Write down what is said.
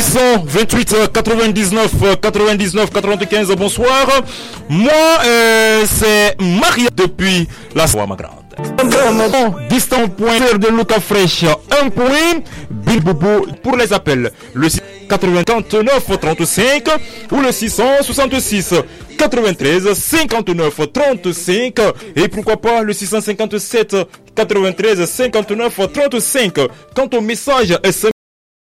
628 99 95. Bonsoir. Moi, c'est Maria depuis la soie ma grande. Distant point de Luca Fresh, un point. Bilboubou pour les appels. Le 89 35 ou le 666 93 59 35 et pourquoi pas le 657 93 59 35. Quant au message SMS